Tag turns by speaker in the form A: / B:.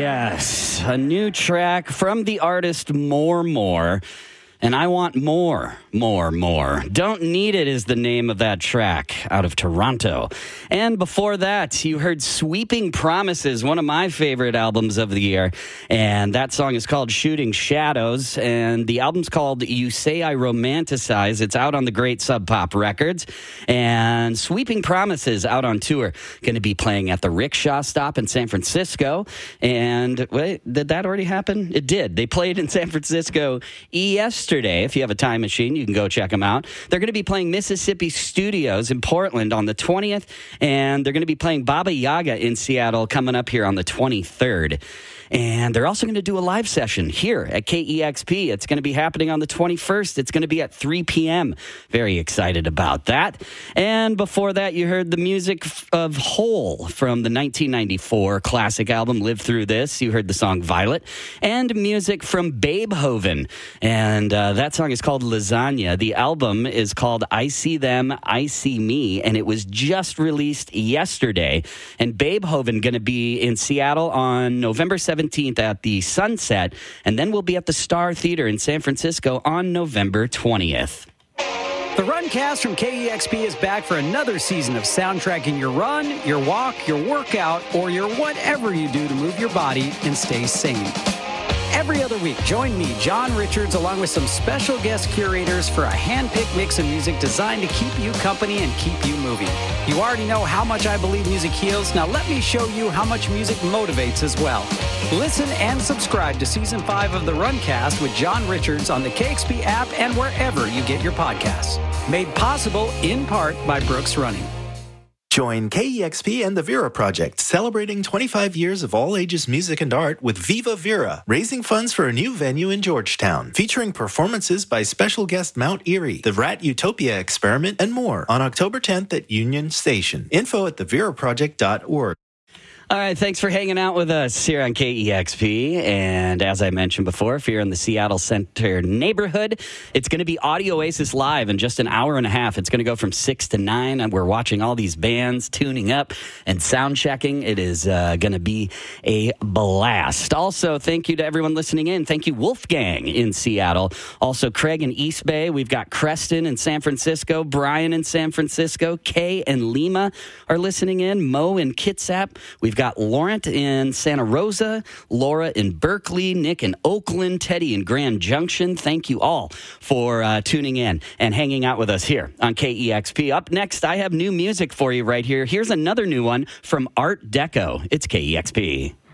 A: Yes, a new track from the artist More. And I want more. Don't Need It is the name of that track out of Toronto. And before that, you heard Sweeping Promises, one of my favorite albums of the year. And that song is called Shooting Shadows. And the album's called You Say I Romanticize. It's out on the great Sub Pop Records. And Sweeping Promises out on tour. Going to be playing at the Rickshaw Stop in San Francisco. And wait, did that already happen? It did. They played in San Francisco yesterday. If you have a time machine, you can go check them out. They're going to be playing Mississippi Studios in Portland on the 20th, and they're going to be playing Baba Yaga in Seattle coming up here on the 23rd. And they're also going to do a live session here at KEXP. It's going to be happening on the 21st. It's going to be at 3 p.m. Very excited about that. And before that, you heard the music of Hole from the 1994 classic album Live Through This. You heard the song Violet. And music from Babehoven. And that song is called Lasagna. The album is called I See Them, I See Me. And it was just released yesterday. And Babehoven going to be in Seattle on November 17th at the Sunset, and then we'll be at the Star Theater in San Francisco on November 20th.
B: The Runcast from KEXP is back for another season of soundtracking your run, your walk, your workout, or your whatever you do to move your body and stay sane. Every other week, join me, John Richards, along with some special guest curators for a hand-picked mix of music designed to keep you company and keep you moving. You already know how much I believe music heals. Now let me show you how much music motivates as well. Listen and subscribe to Season 5 of The Runcast with John Richards on the KXP app and wherever you get your podcasts. Made possible, in part, by Brooks Running.
C: Join KEXP and the Vera Project, celebrating 25 years of all-ages music and art with Viva Vera, raising funds for a new venue in Georgetown, featuring performances by special guest Mount Erie, the Rat Utopia Experiment, and more on October 10th at Union Station. Info at theveraproject.org.
A: All right, thanks for hanging out with us here on KEXP. And as I mentioned before, if you're in the Seattle Center neighborhood, it's going to be Audio Oasis Live in just an hour and a half. It's going to go from 6 to 9, and we're watching all these bands tuning up and sound checking. It is going to be a blast. Also, thank you to everyone listening in. Thank you, Wolfgang in Seattle. Also, Craig in East Bay. We've got Creston in San Francisco, Brian in San Francisco, Kay and Lima are listening in, Mo in Kitsap. We've got Laurent in Santa Rosa, Laura in Berkeley, Nick in Oakland, Teddy in Grand Junction. Thank you all for tuning in and hanging out with us here on KEXP. Up next, I have new music for you right here. Here's another new one from Art Deco. It's KEXP.